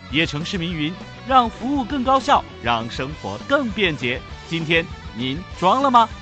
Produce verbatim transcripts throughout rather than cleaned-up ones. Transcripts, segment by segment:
叶城市民云：让服务更高效，让生活更便捷。今天您装了吗？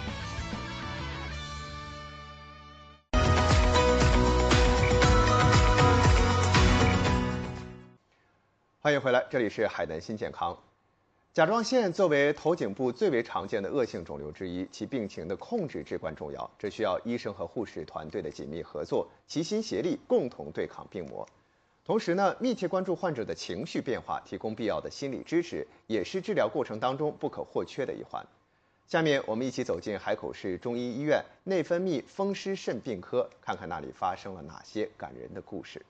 欢迎回来，这里是海南新健康。甲状腺作为头颈部最为常见的恶性肿瘤之一，其病情的控制至关重要，这需要医生和护士团队的紧密合作，齐心协力，共同对抗病魔。同时呢，密切关注患者的情绪变化，提供必要的心理支持，也是治疗过程当中不可或缺的一环。下面我们一起走进海口市中医医院内分泌风湿肾病科，看看那里发生了哪些感人的故事。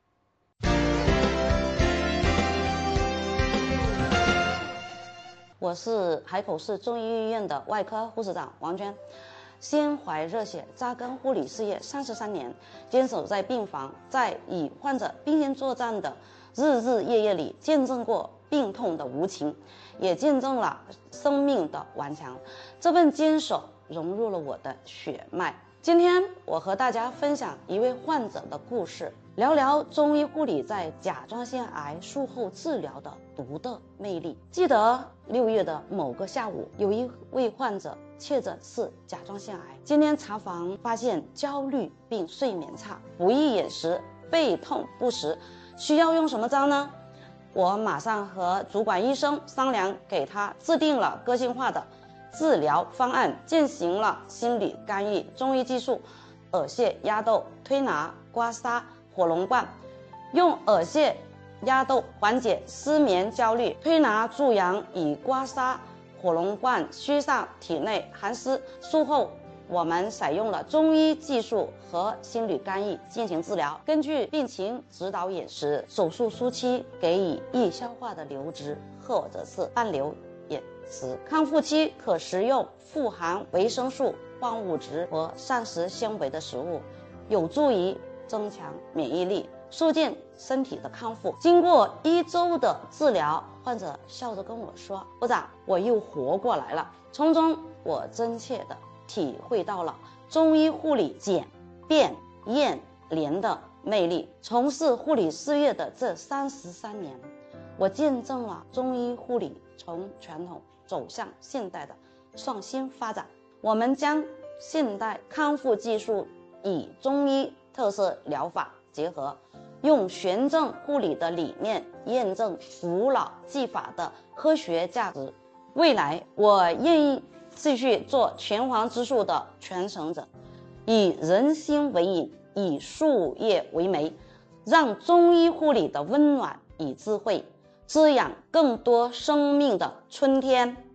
我是海口市中医医院的外科护士长王娟，心怀热血，扎根护理事业三十三年，坚守在病房，在与患者并肩作战的日日夜夜里，见证过病痛的无情，也见证了生命的顽强。这份坚守融入了我的血脉。今天我和大家分享一位患者的故事，聊聊中医护理在甲状腺癌术后治疗的独特魅力。记得六月的某个下午，有一位患者确诊是甲状腺癌，今天查房发现焦虑并睡眠差，不易饮食，背痛不食，需要用什么招呢？我马上和主管医生商量，给他制定了个性化的治疗方案，进行了心理干预、中医技术、耳穴压豆、推拿、刮痧、火龙罐，用耳穴压豆缓解失眠焦虑，推拿助阳，以刮痧、火龙罐驱散体内寒湿。术后我们采用了中医技术和心理干预进行治疗，根据病情指导饮食，手术初期给予易消化的流质或者是半流饮食，康复期可食用富含维生素、矿物质和膳食纤维的食物，有助于增强免疫力，促进身体的康复。经过一周的治疗，患者笑着跟我说：“部长，我又活过来了。”从中我真切地体会到了中医护理简、便、验、廉的魅力。从事护理事业的这三十三年，我见证了中医护理从传统走向现代的创新发展。我们将现代康复技术与中医特色疗法结合，用循证护理的理念验证古老技法的科学价值。未来我愿意继续做拳皇之术的传承者，以人心为引，以术业为媒，让中医护理的温暖与智慧滋养更多生命的春天。